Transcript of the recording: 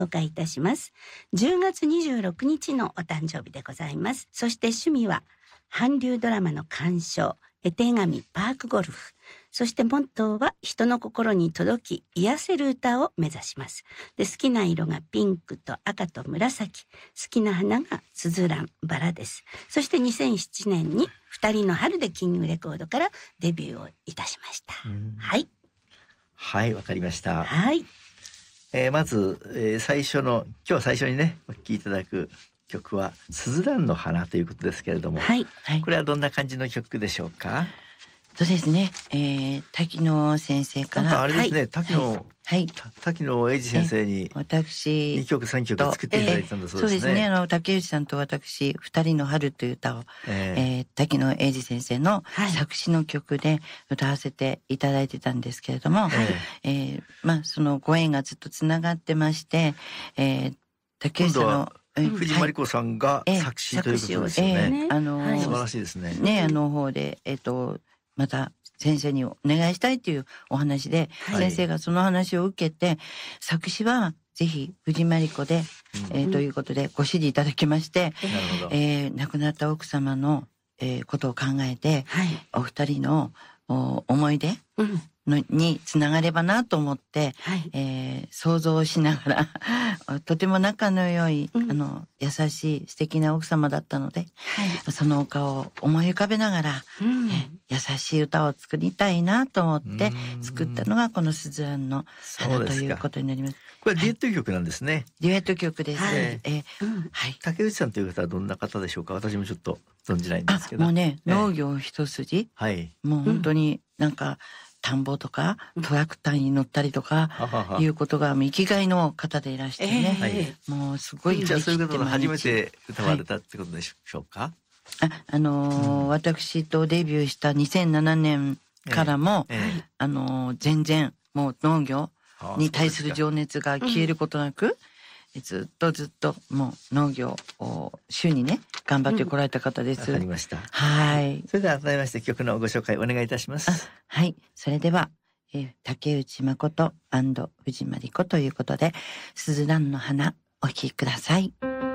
お迎えいたします。10月26日のお誕生日でございます。そして趣味は韓流ドラマの鑑賞、絵手紙、パークゴルフ。そしてモットーは人の心に届き癒せる歌を目指します。で、好きな色がピンクと赤と紫。好きな花がスズラン、バラです。そして2007年に二人の春でキングレコードからデビューをいたしました。はい。 はい、わかりました。 はい。 まず、今日最初にね、お聴きいただく曲はスズランの花ということですけれども、 はい。 これはどんな感じの曲でしょうか？ そうですね、滝野先生から。 あれですね、 はい。 滝野英二先生に私 2曲3曲作っていただいたんだそうですね。 そうですね、竹内さんと私二人の春という歌を、滝野英二先生の作詞の曲で歌わせていただいてたんですけれども、そのご縁がずっとつながってまして、竹内さんの藤真理子さんが作詞ということですよね。素晴らしいですね。 方でまた先生にお願いしたいというお話で、先生がその話を受けて、作詞はぜひ藤真理子で、ということでご指示いただきまして、亡くなった奥様の、ことを考えて、お二人の思い出につながればなと思って、想像しながらとても仲の良い、優しい素敵な奥様だったので、そのお顔を思い浮かべながら、優しい歌を作りたいなと思って作ったのがこのスズランの花ということになります。 これデュエット曲なんですね。 デュエット曲です。 竹内さんという方はどんな方でしょうか？私もちょっと存じないんですけど。 もうね、農業一筋、もう本当になんか田んぼとかトラクターに乗ったりとかいうことが生きがいの方でいらしてね、もうすごい。 じゃあそういう方の初めて歌われたってことでしょうか？ 私とデビューした2007年からも、全然もう農業に対する情熱が消えることなく、ずっともう農業を主にね頑張ってこられた方です。 わかりました。 はい。 それでは改めまして曲のご紹介お願いいたします。 はい。それでは、竹内誠&藤真理子ということで、スズランの花お聴きください。